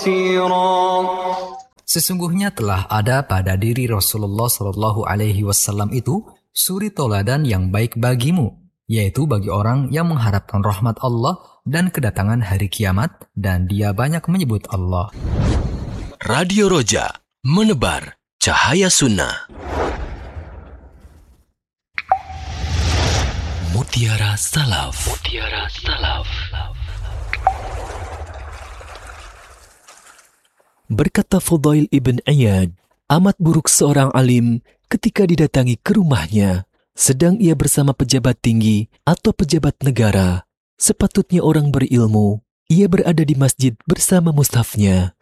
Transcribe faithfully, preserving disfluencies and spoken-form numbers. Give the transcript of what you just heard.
Sesungguhnya telah ada pada diri Rasulullah Shallallahu Alaihi Wasallam itu suri toladan yang baik bagimu, yaitu bagi orang yang mengharapkan rahmat Allah dan kedatangan hari kiamat, dan dia banyak menyebut Allah. Radio Roja, menebar cahaya sunnah. Mutiara Salaf. Mutiara Salaf. Berkata Fudail ibn Iyad, amat buruk seorang alim ketika didatangi ke rumahnya, sedang ia bersama pejabat tinggi atau pejabat negara. Sepatutnya orang berilmu, ia berada di masjid bersama mushafnya.